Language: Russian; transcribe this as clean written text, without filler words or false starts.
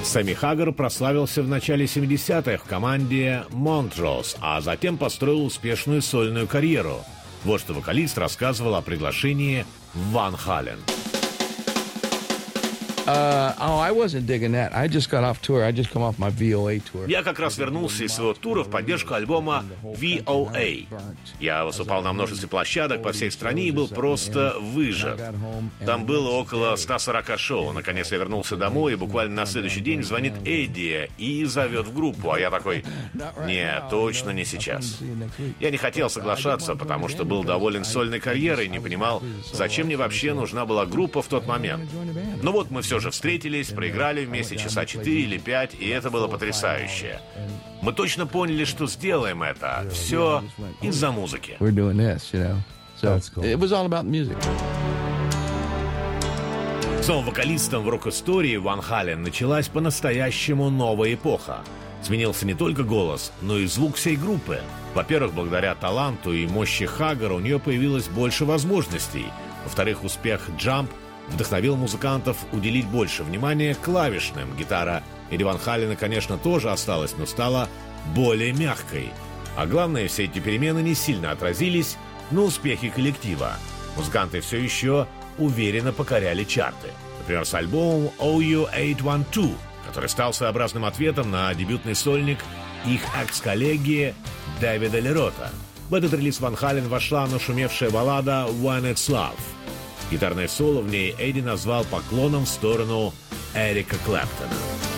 Сэмми Хаггар прославился в начале 70-х в команде Montrose, а затем построил успешную сольную карьеру. Вот что вокалист рассказывал о приглашении в Ван Хален. I wasn't digging that. I just got off tour. I just come off my VOA tour. Я как раз вернулся из своего тура в поддержку альбома VOA. Я выступал на множестве площадок по всей стране и был просто выжат. Там было около 140 шоу. Наконец я вернулся домой, и буквально на следующий день звонит Эдди и зовет в группу. А я такой: нет, точно не сейчас. Я не хотел соглашаться, потому что был доволен сольной карьерой и не понимал, зачем мне вообще нужна была группа в тот момент. Но вот мы все же встретились, проиграли вместе часа 4 или 5, и это было потрясающе. Мы точно поняли, что сделаем это. Все из-за музыки. С новым вокалистом в рок-истории Ван Хален началась по-настоящему новая эпоха. Сменился не только голос, но и звук всей группы. Во-первых, благодаря таланту и мощи Хаггара у нее появилось больше возможностей. Во-вторых, успех «Jump» вдохновил музыкантов уделить больше внимания клавишным. Гитара Эдди Ван Халена, конечно, тоже осталась, но стала более мягкой. А главное, все эти перемены не сильно отразились на успехе коллектива. Музыканты все еще уверенно покоряли чарты. Например, с альбомом OU812, который стал своеобразным ответом на дебютный сольник их экс-коллеги Дэвида Лерота. В этот релиз Ван Хален вошла нашумевшая баллада «When It's Love». Гитарное соло в ней Эдди назвал поклоном в сторону Эрика Клэптона.